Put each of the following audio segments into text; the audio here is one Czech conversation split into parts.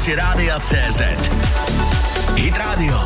aplikaci Rádia CZ. Hit Radio.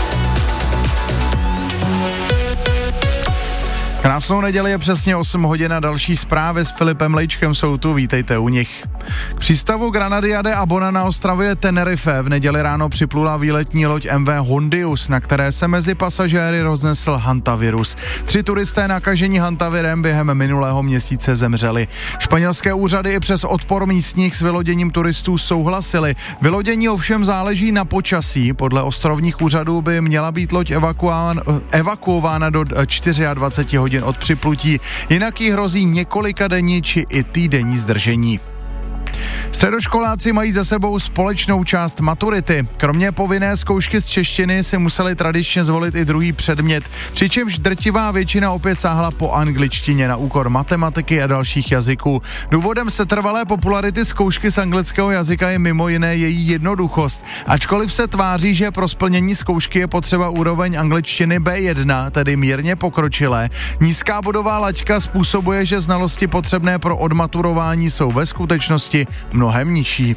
Krásnou neděli, je přesně 8 hodin a další zprávy s Filipem Lejčkem jsou tu, vítejte u nich. K přístavu Granadilla de Abona na ostrově Tenerife v neděli ráno připlula výletní loď MV Hondius, na které se mezi pasažéry roznesl hantavirus. 3 turisté nakažení hantavirem během minulého měsíce zemřeli. Španělské úřady i přes odpor místních s vyloděním turistů souhlasili. Vylodění ovšem záleží na počasí. Podle ostrovních úřadů by měla být loď evakuována do 24 hodin od připlutí, jinak jí hrozí několika denní či i týdenní zdržení. Středoškoláci mají za sebou společnou část maturity. Kromě povinné zkoušky z češtiny si museli tradičně zvolit i druhý předmět, přičemž drtivá většina opět sáhla po angličtině na úkor matematiky a dalších jazyků. Důvodem setrvalé popularity zkoušky z anglického jazyka je mimo jiné její jednoduchost. Ačkoliv se tváří, že pro splnění zkoušky je potřeba úroveň angličtiny B1, tedy mírně pokročilé, nízká bodová laťka způsobuje, že znalosti potřebné pro odmaturování jsou ve skutečnosti mnohem nižší.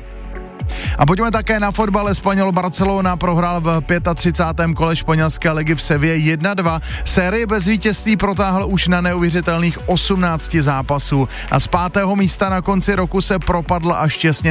A pojďme také na fotbal. Espanol Barcelona prohrál v 35. kole španělské ligy v Sevě 1-2. Sérii bez vítězství protáhl už na neuvěřitelných 18 zápasů a z 5. místa na konci roku se propadl až těsně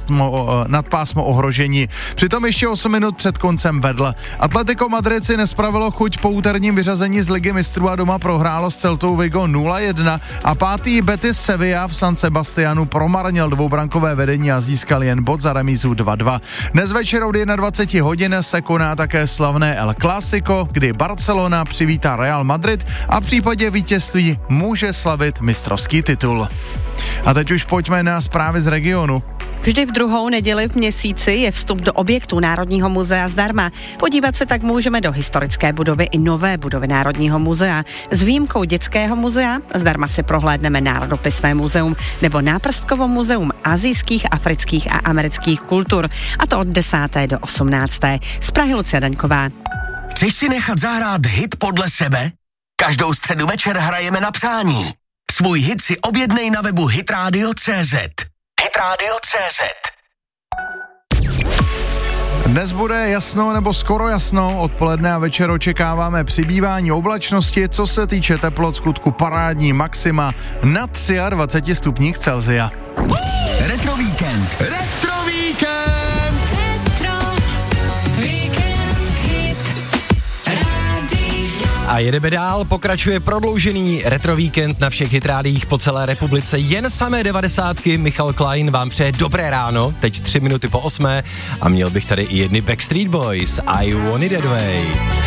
nad pásmo ohrožení. Přitom ještě 8 minut před koncem vedl. Atletico Madrid si nespravilo chuť po úterním vyřazení z ligy mistrů a doma prohrálo s Celtou Vigo 0-1 a 5. Betis Sevilla v San Sebastianu promarnil dvoubrankové vedení a získal jen bod za remízu 2-2. Dnes večer od 21 hodin se koná také slavné El Clásico, kdy Barcelona přivítá Real Madrid a v případě vítězství může slavit mistrovský titul. A teď už pojďme na zprávy z regionu. Vždy v druhou neděli v měsíci je vstup do objektu Národního muzea zdarma. Podívat se tak můžeme do historické budovy i nové budovy Národního muzea. S výjimkou dětského muzea zdarma si prohlédneme Národopisné muzeum nebo Náprstkovo muzeum asijských, afrických a amerických kultur. A to od 10. do 18. Z Prahy Lucie Daňková. Chceš si nechat zahrát hit podle sebe? Každou středu večer hrajeme na přání. Svůj hit si objednej na webu hitradio.cz. hitradio.cz. Dnes bude jasno nebo skoro jasno, odpoledne a večer očekáváme přibývání oblačnosti, co se týče teplot, skutku parádní maxima na 23 stupních Celsia. Retro víkend. Retro víkend. Retro víkend hit Radio. A jedeme dál, pokračuje prodloužený retro víkend na všech hitrádiích po celé republice. Jen samé 90. Michal Klein vám přeje dobré ráno, teď 3 minuty po 8. A měl bych tady i jedny Backstreet Boys, I Want It That Way.